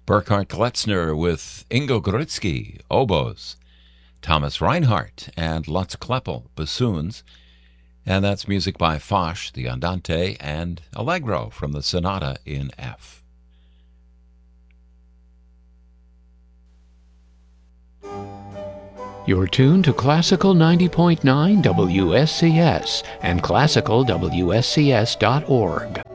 Burkhard Kletzner with Ingo Grutzky, oboes, Thomas Reinhardt and Lutz Kleppel, bassoons, and that's music by Foch, the Andante, and Allegro from the Sonata in F. You're tuned to Classical 90.9 WSCS and classicalwscs.org.